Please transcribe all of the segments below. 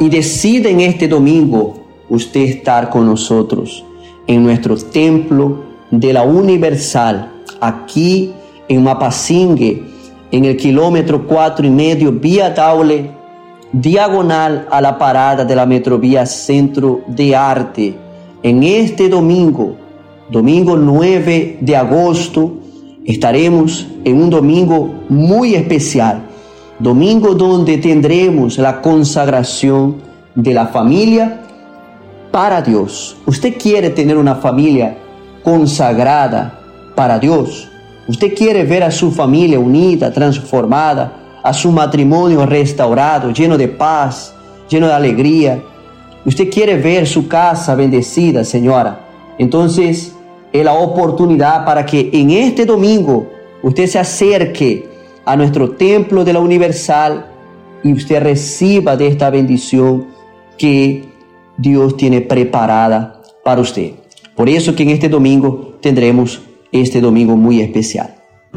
y decida en este domingo usted estar con nosotros en nuestro templo de la Universal, aquí en Mapasingue, en el kilómetro 4,5, vía Daule, diagonal a la parada de la Metrovía Centro de Arte. En este domingo 9 de agosto, estaremos en un domingo muy especial, domingo donde tendremos la consagración de la familia para Dios. ¿Usted quiere tener una familia consagrada para Dios? ¿Usted quiere ver a su familia unida, transformada, a su matrimonio restaurado, lleno de paz, lleno de alegría? ¿Usted quiere ver su casa bendecida, señora? Entonces, es la oportunidad para que en este domingo usted se acerque a nuestro templo de la Universal y usted reciba de esta bendición que Dios tiene preparada para usted. Por eso que en este domingo tendremos este domingo muy especial.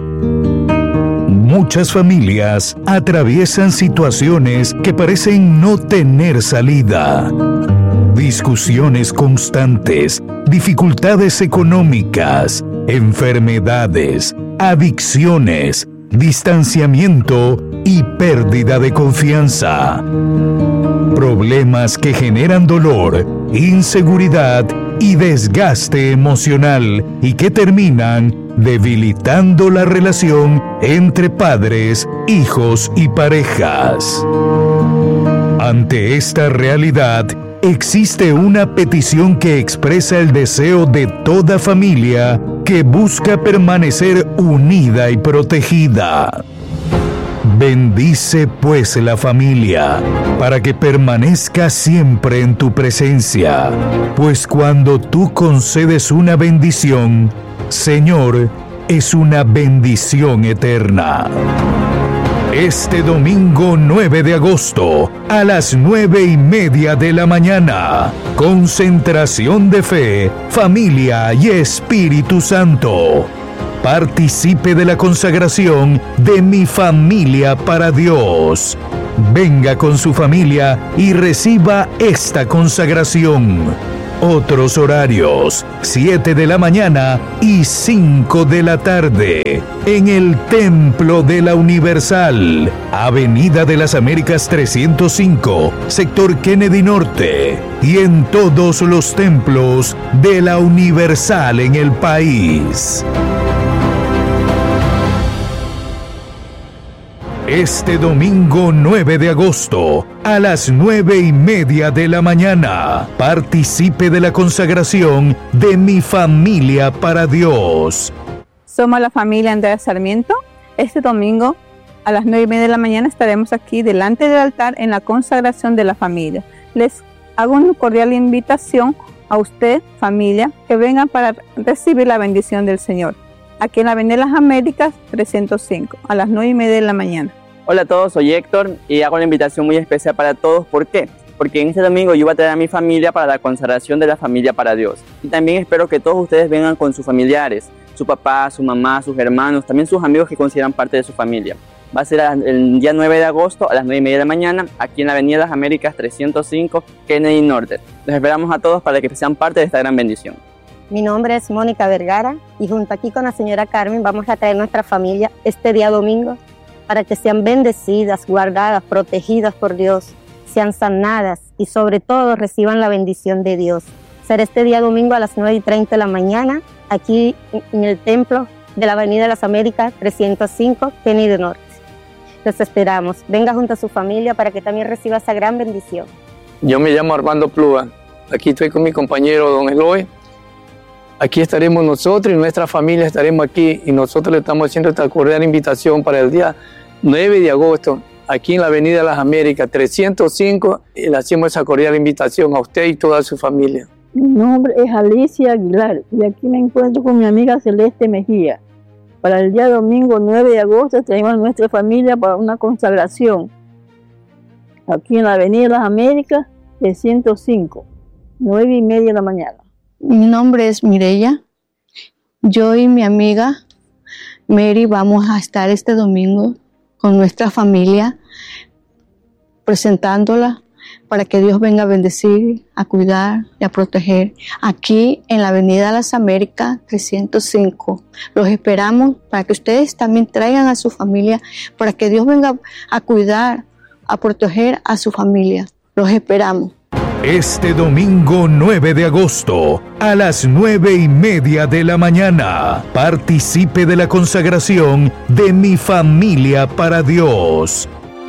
Muchas familias atraviesan situaciones que parecen no tener salida. Discusiones constantes, dificultades económicas, enfermedades, adicciones, distanciamiento y pérdida de confianza. Problemas que generan dolor, inseguridad y desgaste emocional y que terminan debilitando la relación entre padres, hijos y parejas. Ante esta realidad, existe una petición que expresa el deseo de toda familia que busca permanecer unida y protegida. Bendice pues la familia, para que permanezca siempre en tu presencia, pues cuando tú concedes una bendición, Señor, es una bendición eterna. Este domingo 9 de agosto, a las 9:30 de la mañana, concentración de fe, familia y Espíritu Santo. Participe de la consagración de Mi Familia para Dios. Venga con su familia y reciba esta consagración. Otros horarios: 7 de la mañana y 5 de la tarde. En el Templo de la Universal, Avenida de las Américas 305, sector Kennedy Norte. Y en todos los templos de la Universal en el país. Este domingo 9 de agosto, a las 9:30 de la mañana, participe de la consagración de Mi Familia para Dios. Somos la familia Andrea Sarmiento. Este domingo, a las 9:30 de la mañana, estaremos aquí delante del altar en la consagración de la familia. Les hago una cordial invitación a usted, familia, que vengan para recibir la bendición del Señor. Aquí en la Avenida de las Américas 305, a las 9:30 de la mañana. Hola a todos, soy Héctor y hago una invitación muy especial para todos. ¿Por qué? Porque en este domingo yo voy a traer a mi familia para la consagración de la familia para Dios. Y también espero que todos ustedes vengan con sus familiares, su papá, su mamá, sus hermanos, también sus amigos que consideran parte de su familia. Va a ser el día 9 de agosto a las 9:30 de la mañana, aquí en la Avenida de las Américas 305, Kennedy Norte. Los esperamos a todos para que sean parte de esta gran bendición. Mi nombre es Mónica Vergara y junto aquí con la señora Carmen vamos a traer nuestra familia este día domingo para que sean bendecidas, guardadas, protegidas por Dios, sean sanadas y sobre todo reciban la bendición de Dios. Será este día domingo a las 9:30 de la mañana aquí en el templo de la Avenida de las Américas 305, Kennedy Norte. Los esperamos. Venga junto a su familia para que también reciba esa gran bendición. Yo me llamo Armando Plúa. Aquí estoy con mi compañero don Eloy. Aquí estaremos nosotros y nuestra familia estaremos aquí y nosotros le estamos haciendo esta cordial invitación para el día 9 de agosto aquí en la Avenida de las Américas 305 y le hacemos esa cordial invitación a usted y toda su familia. Mi nombre es Alicia Aguilar y aquí me encuentro con mi amiga Celeste Mejía. Para el día domingo 9 de agosto tenemos a nuestra familia para una consagración aquí en la Avenida de las Américas 305, 9:30 de la mañana. Mi nombre es Mireya. Yo y mi amiga Mary vamos a estar este domingo con nuestra familia presentándola para que Dios venga a bendecir, a cuidar y a proteger. Aquí en la Avenida Las Américas 305. Los esperamos para que ustedes también traigan a su familia, para que Dios venga a cuidar, a proteger a su familia. Los esperamos. Este domingo 9 de agosto, a las 9:30 de la mañana, participe de la consagración de Mi Familia para Dios.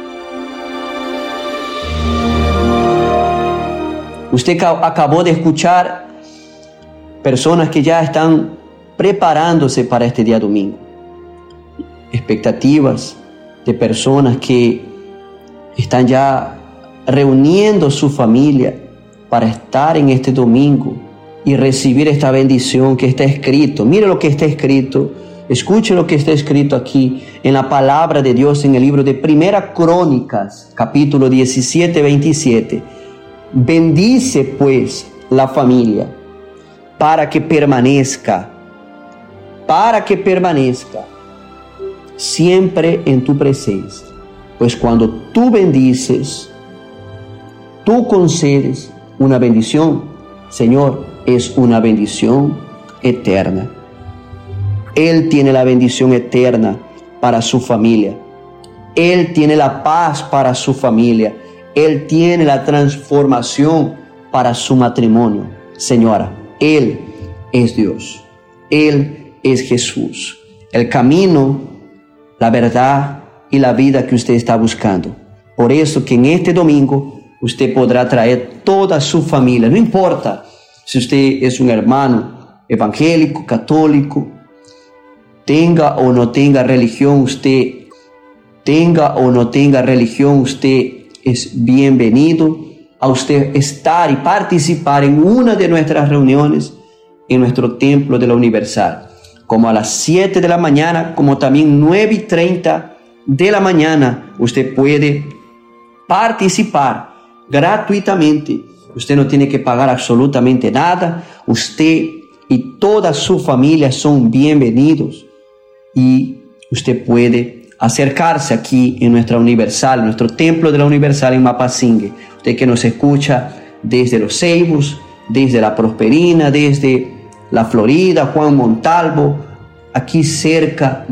Usted acabó de escuchar personas que ya están preparándose para este día domingo. Expectativas de personas que están ya reuniendo su familia para estar en este domingo y recibir esta bendición que está escrito. Mire lo que está escrito, escuche lo que está escrito aquí en la palabra de Dios en el libro de Primera Crónicas, capítulo 17, 27. Bendice pues la familia para que permanezca siempre en tu presencia. Pues cuando tú bendices, tú concedes una bendición, Señor, es una bendición eterna. Él tiene la bendición eterna para su familia. Él tiene la paz para su familia. Él tiene la transformación para su matrimonio. Señora, Él es Dios. Él es Jesús. El camino, la verdad y la vida que usted está buscando. Por eso que en este domingo usted podrá traer toda su familia. No importa si usted es un hermano evangélico, católico, tenga o no tenga religión, usted es bienvenido a usted estar y participar en una de nuestras reuniones en nuestro Templo de la Universal, como a las 7 de la mañana, como también 9:30 de la mañana. Usted puede participar gratuitamente. Usted no tiene que pagar absolutamente nada. Usted y toda su familia son bienvenidos y usted puede acercarse aquí en nuestra Universal, nuestro Templo de la Universal en Mapasingue. Usted que nos escucha desde Los Ceibos, desde La Prosperina, desde La Florida, Juan Montalvo, aquí cerca